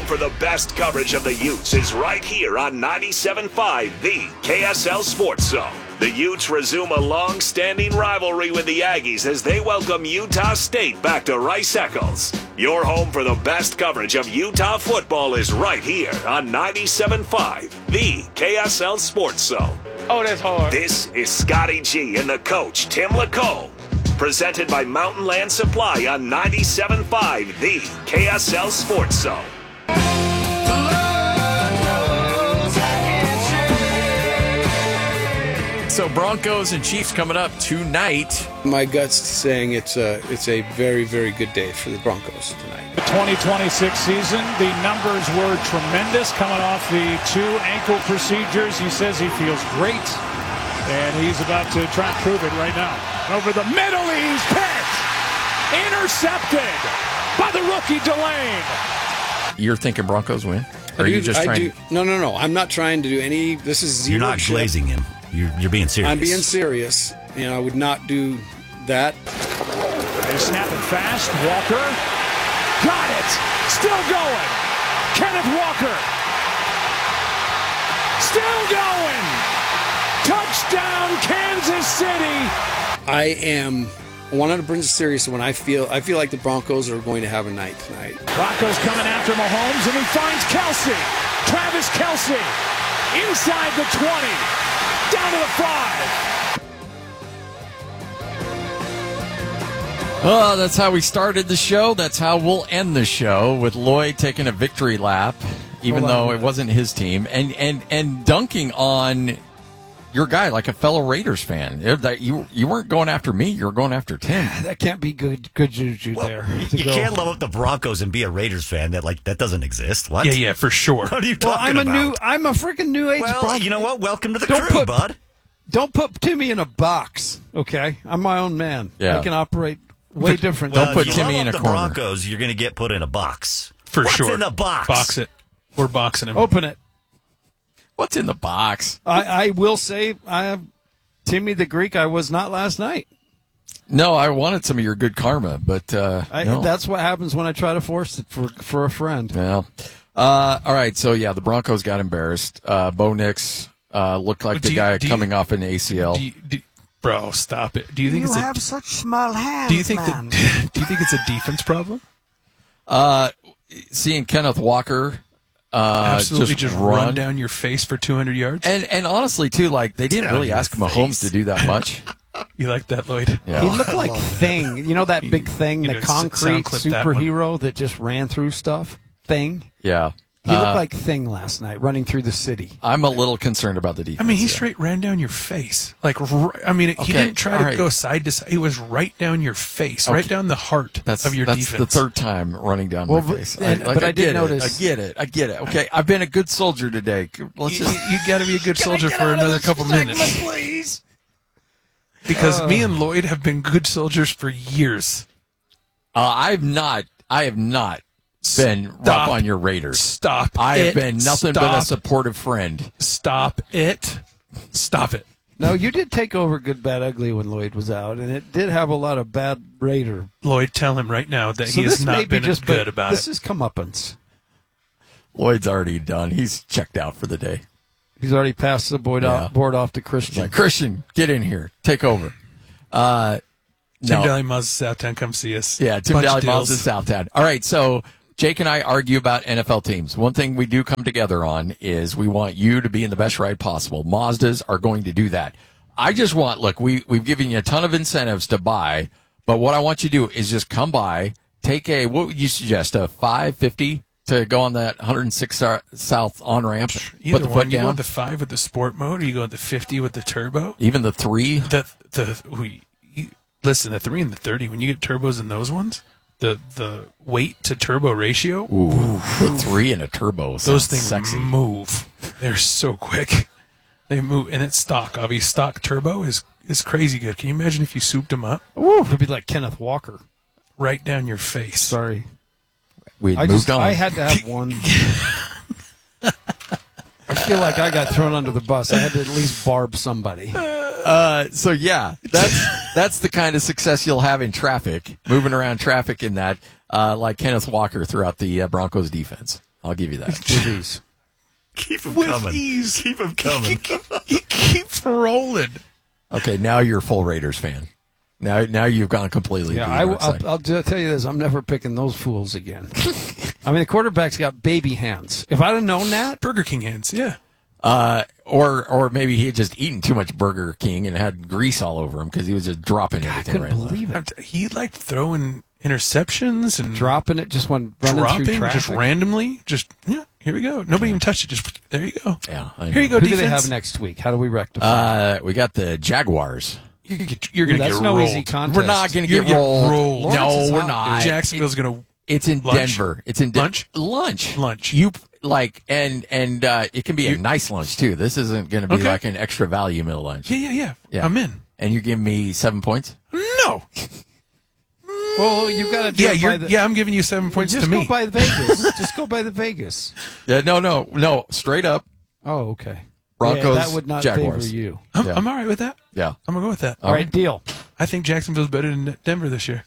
home for the best coverage of the Utes is right here on 97.5, the KSL Sports Zone. The Utes resume a long-standing rivalry with the Aggies as they welcome Utah State back to Rice-Eccles. Your home for the best coverage of Utah football is right here on 97.5, the KSL Sports Zone. Oh, that's hard. This is Scotty G and the coach, Tim LaCombe. Presented by Mountain Land Supply on 97.5, the KSL Sports Zone. So Broncos and Chiefs coming up tonight. My gut's saying it's a very, very good day for the Broncos tonight. The 2026 season, the numbers were tremendous coming off the 2 ankle procedures. He says he feels great, and he's about to try and prove it right now. Over the middle, he's picked. Intercepted by the rookie Delane. You're thinking Broncos win? Or are you just trying? No. I'm not trying to do any. This is zero. You're not glazing him. You're being serious. I'm being serious. I would not do that. They snap it fast. Walker got it. Still going. Kenneth Walker. Still going. Touchdown, Kansas City. I am 100% serious when I feel like the Broncos are going to have a night tonight. Broncos coming after Mahomes, and he finds Kelce. Travis Kelce inside the 20, down to the 5. Oh, that's how we started the show. That's how we'll end the show, with Lloyd taking a victory lap, even though it wasn't his team, and dunking on your guy like a fellow Raiders fan. You weren't going after me. You were going after Tim. That can't be good juju there. You can't love up the Broncos and be a Raiders fan. That doesn't exist. What? Yeah, for sure. What are you talking about? I'm a freaking new age Well, Bronco. you know what? Welcome to the crew, bud. Don't put Timmy in a box, okay? I'm my own man. Yeah. I can operate way different. Don't put you Timmy love in up a the corner. Broncos, you're going to get put in a box. For What's sure. in the box? Box it. We're boxing him. Open it. What's in the box? I will say I have Timmy the Greek. I was not last night. No, I wanted some of your good karma, but no. That's what happens when I try to force it for a friend. Well, all right. So yeah, the Broncos got embarrassed. Bo Nix looked like the guy coming off an ACL. Bro, stop it. Do you think You have such small hands, Do you think man. do you think it's a defense problem? Seeing Kenneth Walker Absolutely, just run down your face for 200 yards. And honestly, too, like they didn't really ask Mahomes to do that much. You like that, Lloyd? Yeah. He looked like Thing. You know that big Thing, the concrete superhero that just ran through stuff? Thing? Yeah. He looked like Thing last night, running through the city. I'm a little concerned about the defense. I mean, he straight ran down your face. He didn't try to go side to side. He was right down your face, right down the heart of your defense. That's the third time running down my face. I did notice. I get it. Okay, I've been a good soldier today. You got to be a good soldier for another couple minutes. Please? Because me and Lloyd have been good soldiers for years. I have not been rough on your Raiders. Stop. I have been nothing but a supportive friend. Stop it. No, you did take over Good, Bad, Ugly when Lloyd was out, and it did have a lot of bad Raider. Lloyd, tell him right now that he has not been good about it. This is comeuppance. Lloyd's already done. He's checked out for the day. He's already passed the board off to Christian. Like, Christian, get in here. Take over. Tim Daly Mazda Southtown, come see us. Yeah, Tim Daly Mazda Southtown. All right, so Jake and I argue about NFL teams. One thing we do come together on is we want you to be in the best ride possible. Mazdas are going to do that. I just want, look, we've given you a ton of incentives to buy, but what I want you to do is just come by, take what would you suggest, a $550 to go on that 106 South on-ramp? Either put the one. foot You down. go with the 5 with the sport mode, or you go with the 50 with the turbo? Even the 3? Listen, the 3 and the 30, when you get turbos in those ones, the weight to turbo ratio, Ooh, the 3 and a turbo. Those things sexy. move. They're so quick. They move, and it's stock. Obviously, stock turbo is crazy good. Can you imagine if you souped them up? Ooh, it'd be like Kenneth Walker. Right down your face. Sorry. We moved on. I had to have one. I feel like I got thrown under the bus. I had to at least barb somebody. So yeah, that's the kind of success you'll have in traffic, moving around traffic in that, like Kenneth Walker throughout the Broncos defense. I'll give you that. Please. Keep them With coming. ease. Keep them coming. He keeps rolling. Okay, now you're a full Raiders fan. Now you've gone completely. Yeah, I'll tell you this. I'm never picking those fools again. I mean, the quarterback's got baby hands. If I'd have known that. Burger King hands, yeah. Or maybe he had just eaten too much Burger King and had grease all over him because he was just dropping I everything. couldn't believe it. He liked throwing interceptions and Dropping it, just went running through traffic. just randomly. Just, yeah, here we go. Nobody even touched it. Just, there you go. Yeah. Here you go, Who defense. do they have next week? How do we rectify? We got the Jaguars. You're going to get That's no rolled. easy contest. We're not going to You're get rolled. rolled. No, we're not. Jacksonville's going to. It's in Lunch? Denver. It's in Lunch. You and it can be a nice lunch too. This isn't going to be like an extra value meal lunch. Yeah. I'm in. And you're giving me 7 points? No. Well, you got to do it by the... I'm giving you 7 points Just to me. go by Vegas. Just go by the Vegas. Yeah, no. Straight up. Oh, okay. Broncos, that would not Jaguars. favor you. I'm all right with that. Yeah. I'm going to go with that. All right, deal. I think Jacksonville's better than Denver this year.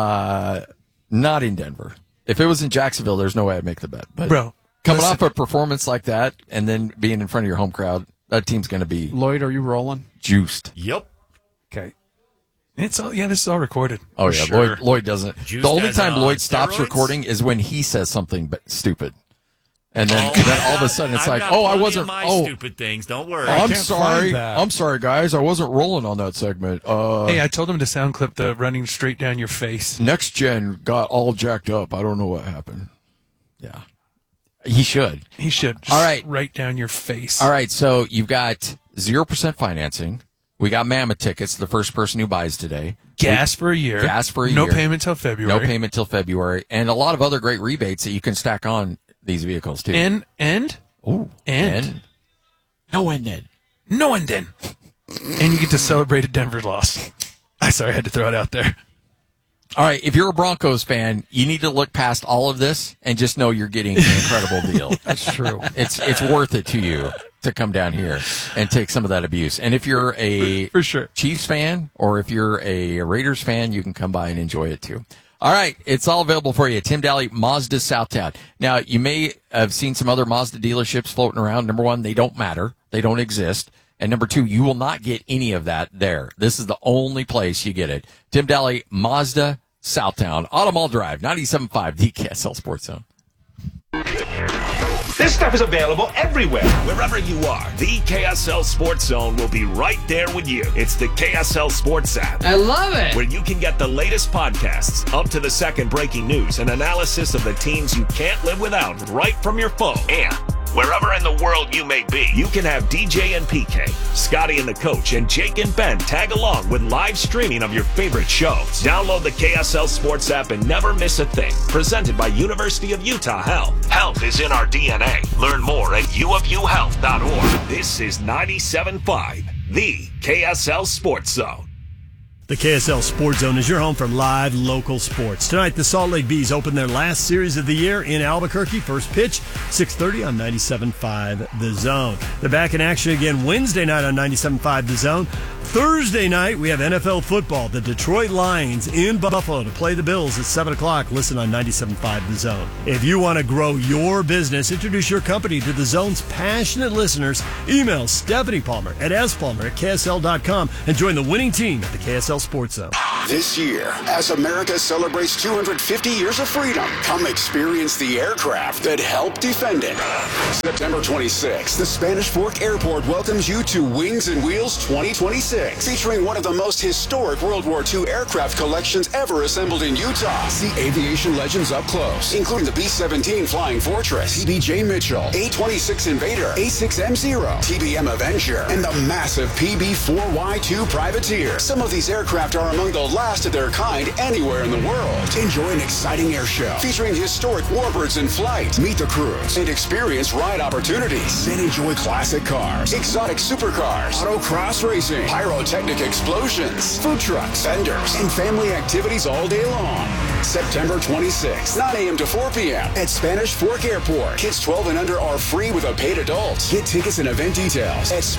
Not in Denver. If it was in Jacksonville, there's no way I'd make the bet. But Bro, coming off a performance like that and then being in front of your home crowd, that team's going to be Lloyd, are you rolling? juiced. Yep. Okay. This is all recorded. Oh, For yeah. sure. Lloyd doesn't. Juiced The only as, time Lloyd stops steroids? recording is when he says something stupid. And then, all of a sudden it's I've like, got I plenty wasn't. of my Oh, stupid things. Don't worry. I'm can't sorry. find that. I'm sorry, guys. I wasn't rolling on that segment. Hey, I told him to sound clip the running straight down your face. Next Gen got all jacked up. I don't know what happened. Yeah. He should. He should. Just All right. right down your face. All right, so you've got 0% financing. We got Mammoth tickets, the first person who buys today. Gas for a year. No No payment till February. No payment till February. And a lot of other great rebates that you can stack on these vehicles, too. And no end. no ending. And you get to celebrate a Denver loss. I had to throw it out there. All right, if you're a Broncos fan, you need to look past all of this and just know you're getting an incredible deal. That's true. It's worth it to you to come down here and take some of that abuse. And if you're a For sure. Chiefs fan or if you're a Raiders fan, you can come by and enjoy it too. All right, it's all available for you. Tim Daly, Mazda Southtown. Now, you may have seen some other Mazda dealerships floating around. Number one, they don't matter. They don't exist. And number two, you will not get any of that there. This is the only place you get it. Tim Daly, Mazda Southtown, Automall Drive, 97.5, the KSL Sports Zone. This stuff is available everywhere. Wherever you are, the KSL Sports Zone will be right there with you. It's the KSL Sports app. I love it. Where you can get the latest podcasts, up to the second breaking news, and analysis of the teams you can't live without right from your phone. And wherever in the world you may be, you can have DJ and PK, Scotty and the coach, and Jake and Ben tag along with live streaming of your favorite shows. Download the KSL Sports app and never miss a thing. Presented by University of Utah Health. Health is in our DNA. Learn more at uofuhealth.org. This is 97.5, the KSL Sports Zone. The KSL Sports Zone is your home for live local sports. Tonight, the Salt Lake Bees open their last series of the year in Albuquerque. First pitch, 6:30 on 97.5 The Zone. They're back in action again Wednesday night on 97.5 The Zone. Thursday night, we have NFL football. The Detroit Lions in Buffalo to play the Bills at 7 o'clock. Listen on 97.5 The Zone. If you want to grow your business, introduce your company to The Zone's passionate listeners, email Stephanie Palmer at spalmer@ksl.com and join the winning team at the KSL Sports Zone. This year, as America celebrates 250 years of freedom, come experience the aircraft that helped defend it. September 26th, the Spanish Fork Airport welcomes you to Wings and Wheels 2026, featuring one of the most historic World War II aircraft collections ever assembled in Utah. See aviation legends up close, including the B-17 Flying Fortress, TBJ Mitchell, A-26 Invader, A-6M0, TBM Avenger, and the massive PB-4Y2 Privateer. Some of these aircraft are among the last of their kind anywhere in the world. Enjoy an exciting air show featuring historic warbirds in flight. Meet the crews and experience ride opportunities. Then enjoy classic cars, exotic supercars, autocross racing, pyrotechnic explosions, food trucks, vendors, and family activities all day long. September 26th, 9 a.m. to 4 p.m. at Spanish Fork Airport. Kids 12 and under are free with a paid adult. Get tickets and event details at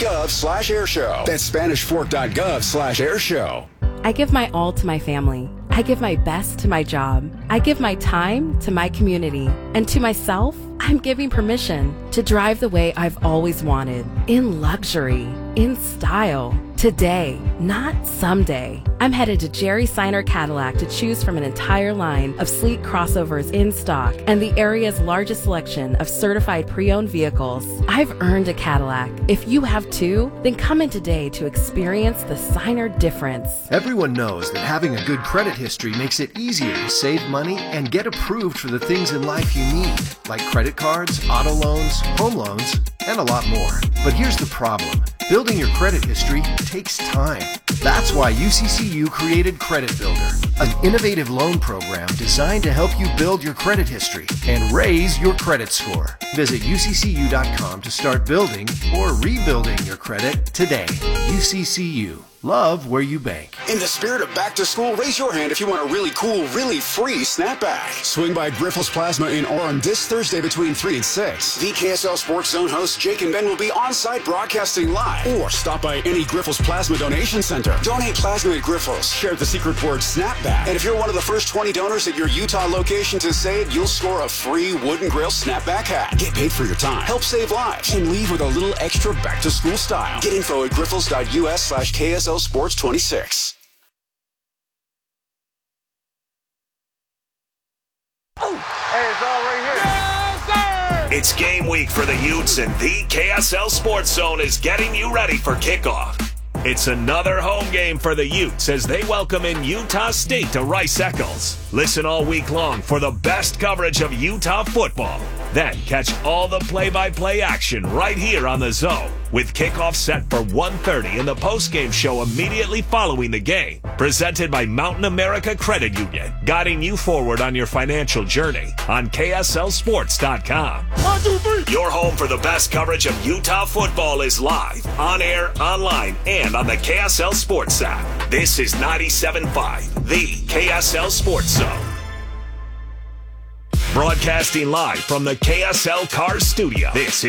SpanishFork.gov/airshow. That's SpanishFork.gov/airshow. I give my all to my family. I I give my best to my job. I give my time to my community. And to myself, I'm giving permission to drive the way I've always wanted. In luxury, in style. Today, not someday. I'm headed to Jerry Seiner Cadillac to choose from an entire line of sleek crossovers in stock and the area's largest selection of certified pre-owned vehicles. I've earned a Cadillac. If you have too, then come in today to experience the Seiner difference. Everyone knows that having a good credit history makes it easier to save money and get approved for the things in life you need, like credit cards, auto loans, home loans, and a lot more. But here's the problem. Building your credit history takes time. That's why UCCU created Credit Builder, an innovative loan program designed to help you build your credit history and raise your credit score. Visit UCCU.com to start building or rebuilding your credit today. UCCU. Love where you bank. In the spirit of back to school, raise your hand if you want a really cool, really free snapback. Swing by Grifols Plasma in Orem this Thursday between 3 and 6. The KSL Sports Zone hosts Jake and Ben will be on site broadcasting live. Or stop by any Grifols Plasma donation center. Donate plasma at Grifols. Share the secret word snapback. And if you're one of the first 20 donors at your Utah location to say it, you'll score a free Wooden Grill snapback hat. Get paid for your time. Help save lives. And leave with a little extra back to school style. Get info at grifols.us/KSL Sports 26. It's game week for the Utes, and the KSL Sports Zone is getting you ready for kickoff. It's another home game for the Utes as they welcome in Utah State to Rice-Eccles. Listen all week long for the best coverage of Utah football. Then catch all the play-by-play action right here on the Zone, with kickoff set for 1:30 and the postgame show immediately following the game. Presented by Mountain America Credit Union, guiding you forward on your financial journey on KSLSports.com. Your home for the best coverage of Utah football is live, on air, online, and on the KSL Sports app. This is 97.5, the KSL Sports Zone. Broadcasting live from the KSL Cars Studio. This is